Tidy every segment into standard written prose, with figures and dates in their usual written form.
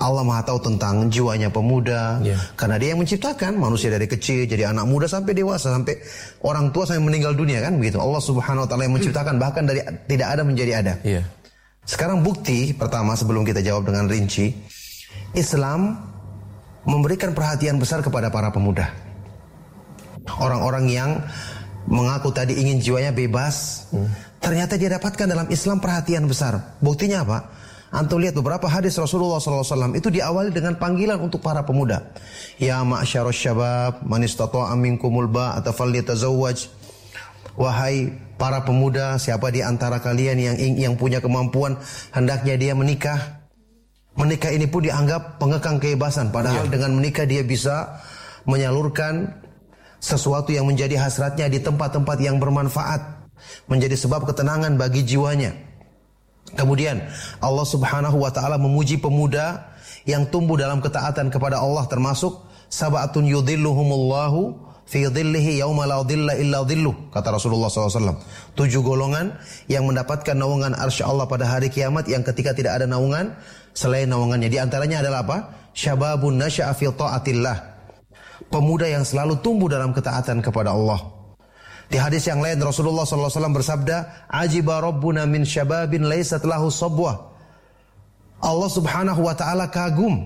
Allah Maha tahu tentang jiwanya pemuda, karena Dia yang menciptakan manusia dari kecil jadi anak muda sampai dewasa, sampai orang tua sampai meninggal dunia, kan begitu. Allah Subhanahu wa taala yang menciptakan, bahkan dari tidak ada menjadi ada. Sekarang bukti pertama sebelum kita jawab dengan rinci, Islam memberikan perhatian besar kepada para pemuda. Orang-orang yang mengaku tadi ingin jiwanya bebas, ternyata dia dapatkan dalam Islam perhatian besar. Buktinya apa? Antum lihat beberapa hadis Rasulullah SAW itu diawali dengan panggilan untuk para pemuda. Ya ma'syarus syabab, man istata'a minkumul ba'ata falyatazawwaj. Wahai para pemuda, siapa di antara kalian yang punya kemampuan, hendaknya dia menikah. Menikah ini pun dianggap pengekang kebebasan. Padahal dengan menikah dia bisa menyalurkan sesuatu yang menjadi hasratnya di tempat-tempat yang bermanfaat, menjadi sebab ketenangan bagi jiwanya. Kemudian Allah Subhanahu wa taala memuji pemuda yang tumbuh dalam ketaatan kepada Allah, termasuk sab'atun yudhilluhumullahu fi dhillihi yauma la dhilla illa dhilluh, kata Rasulullah SAW. 7 golongan yang mendapatkan naungan arsy Allah pada hari kiamat, yang ketika tidak ada naungan selain naungannya. Di antaranya adalah apa? Syababun nasya'a fi ta'atillah, pemuda yang selalu tumbuh dalam ketaatan kepada Allah. Di hadis yang lain Rasulullah SAW bersabda, ajiba rabbuna min syababin laysat lahu sabwah. Allah Subhanahu wa taala kagum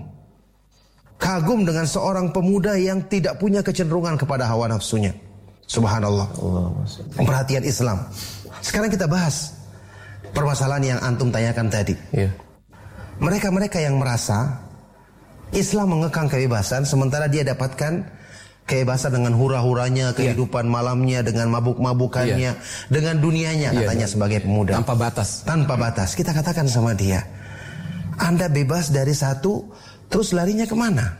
dengan seorang pemuda yang tidak punya kecenderungan kepada hawa nafsunya. Subhanallah. Perhatian Islam. Sekarang kita bahas permasalahan yang antum tanyakan tadi. Mereka-mereka yang merasa Islam mengekang kebebasan, sementara dia dapatkan kebebasan dengan hura-huranya, kehidupan malamnya, dengan mabuk-mabukannya, dengan dunianya, katanya sebagai pemuda. Tanpa batas. Tanpa batas. Kita katakan sama dia, Anda bebas dari satu, terus larinya kemana?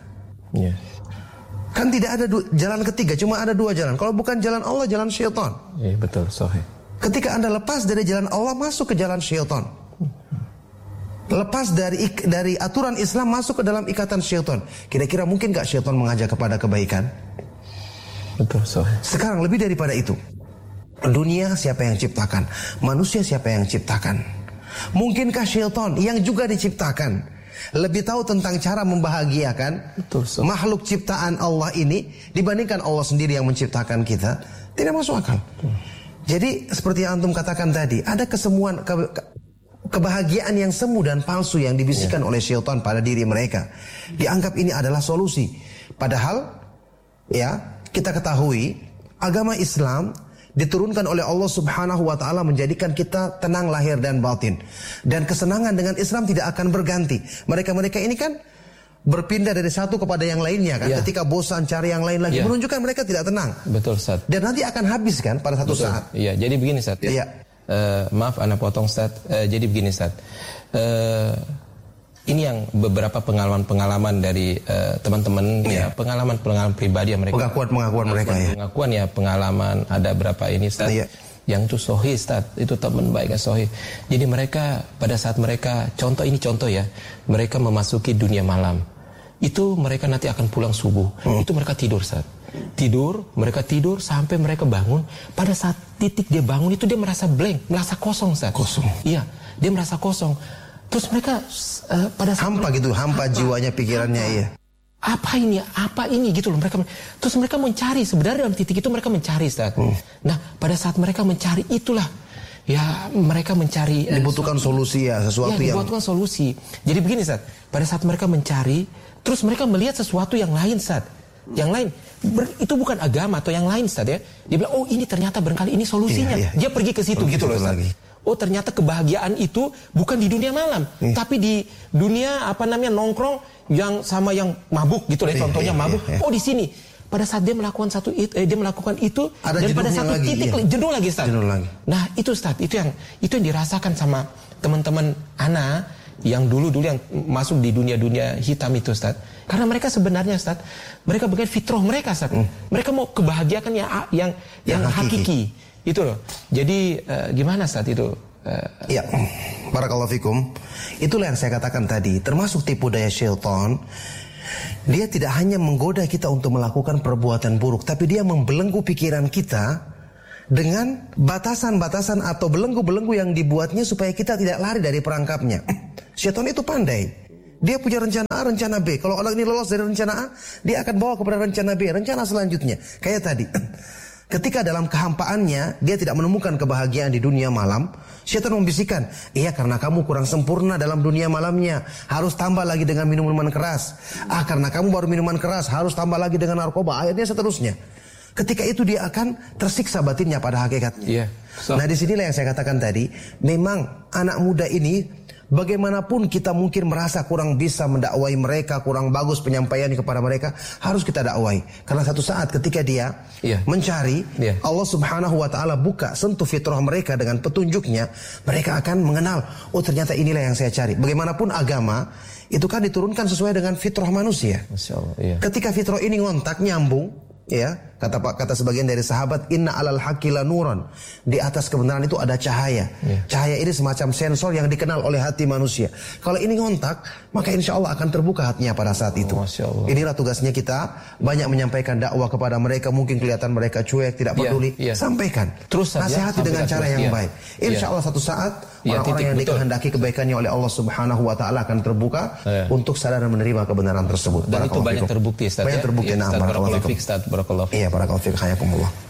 Kan tidak ada jalan ketiga, cuma ada 2 jalan. Kalau bukan jalan Allah, jalan syaitan. Betul, sahih. Ketika Anda lepas dari jalan Allah, masuk ke jalan syaitan. Lepas dari aturan Islam, masuk ke dalam ikatan syaitan. Kira-kira mungkin gak syaitan mengajak kepada kebaikan? Betul, sahih. Sekarang lebih daripada itu, dunia siapa yang ciptakan? Manusia siapa yang ciptakan? Mungkinkah syaitan yang juga diciptakan lebih tahu tentang cara membahagiakan makhluk ciptaan Allah ini dibandingkan Allah sendiri yang menciptakan kita? Tidak masuk akal. Jadi seperti yang antum katakan tadi, ada kesemuan kebahagiaan yang semu dan palsu yang dibisikkan oleh syaitan pada diri mereka. Dianggap ini adalah solusi. Padahal kita ketahui agama Islam diturunkan oleh Allah Subhanahu wa taala menjadikan kita tenang lahir dan batin. Dan kesenangan dengan Islam tidak akan berganti. Mereka-mereka ini kan berpindah dari satu kepada yang lainnya kan. Ketika bosan cari yang lain lagi, menunjukkan mereka tidak tenang. Betul, Ustaz. Dan nanti akan habis kan pada satu saat. Jadi begini, Ustaz. Maaf Ana potong, Ustaz. Jadi begini, Ustaz. Ini yang beberapa pengalaman dari teman-teman, pengalaman pribadi yang mereka. Pengakuan mereka Pengakuan pengalaman ada berapa ini, Ustaz. Yang itu sahih, Ustaz. Itu teman baik sahih. Jadi mereka pada saat mereka contoh mereka memasuki dunia malam. Itu mereka nanti akan pulang subuh. Itu mereka tidur, Ustaz. Mereka tidur sampai mereka bangun. Pada saat titik dia bangun itu dia merasa blank, merasa kosong, Ustaz. Kosong. Iya, dia merasa kosong. Terus mereka pada saat hampa jiwanya, pikirannya. Apa ini gitu loh mereka. Terus mereka mencari, sebenarnya dalam titik itu mereka mencari, Ustaz. Nah, pada saat mereka mencari itulah mereka mencari dibutuhkan solusi sesuatu yang dibutuhkan solusi. Jadi begini, Ustaz. Pada saat mereka mencari, terus mereka melihat sesuatu yang lain, Ustaz. Yang lain itu bukan agama atau yang lain, Ustaz ya. Dia bilang, "Oh, ini ternyata barangkali ini solusinya." Dia pergi ke situ gitu loh, Ustaz. Oh, ternyata kebahagiaan itu bukan di dunia malam, tapi di dunia nongkrong yang sama yang mabuk gitu loh. Contohnya mabuk. Oh, di sini. Pada saat dia melakukan dia melakukan itu ada dan pada satu titik jenuh lagi, Ustaz. Nah, itu Ustaz, itu yang dirasakan sama teman-teman Ana yang dulu yang masuk di dunia hitam itu, Ustaz. Karena mereka sebenarnya, Ustaz, mereka bagian fitrah mereka, Ustaz. Mereka mau kebahagiaan yang hakiki. Itu loh. Jadi gimana saat itu? Barakallahu fikum. Itulah yang saya katakan tadi, termasuk tipu daya syaitan. Dia tidak hanya menggoda kita untuk melakukan perbuatan buruk, tapi dia membelenggu pikiran kita dengan batasan-batasan atau belenggu-belenggu yang dibuatnya supaya kita tidak lari dari perangkapnya. Syaitan itu pandai. Dia punya rencana A, rencana B. Kalau orang ini lolos dari rencana A, dia akan bawa kepada rencana B, rencana selanjutnya. Kayak tadi. Ketika dalam kehampaannya, dia tidak menemukan kebahagiaan di dunia malam, syaitan membisikkan, iya karena kamu kurang sempurna dalam dunia malamnya, harus tambah lagi dengan minuman keras. Karena kamu baru minuman keras, harus tambah lagi dengan narkoba. Akhirnya seterusnya. Ketika itu dia akan tersiksa batinnya pada hakikatnya. Nah disinilah yang saya katakan tadi, memang anak muda ini, bagaimanapun kita mungkin merasa kurang bisa mendakwai mereka, kurang bagus penyampaian kepada mereka, harus kita dakwai. Karena satu saat ketika dia mencari, Allah Subhanahu wa Ta'ala buka, sentuh fitrah mereka dengan petunjuknya, mereka akan mengenal, oh ternyata inilah yang saya cari. Bagaimanapun agama itu kan diturunkan sesuai dengan fitrah manusia. Masya Allah, ketika fitrah ini ngontak, nyambung, kata sebagian dari sahabat, inna alal haqqi lanuran, di atas kebenaran itu ada cahaya. Cahaya ini semacam sensor yang dikenal oleh hati manusia. Kalau ini ngontak, maka insya Allah akan terbuka hatinya pada saat itu. Inilah tugasnya kita, banyak menyampaikan dakwah kepada mereka. Mungkin kelihatan mereka cuek, tidak peduli, sampaikan. Terus nasihati dengan cara yang baik. Insya Allah satu saat orang-orang yang dikehendaki kebaikannya oleh Allah Subhanahu wa Ta'ala akan terbuka untuk sadar dan menerima kebenaran tersebut. Dan itu banyak terbukti, Ustaz. Banyak terbukti. Barakallahu fiik, Ustaz. Barakallahu fiik. Iya, barakallahu fiik. Hayakumullah.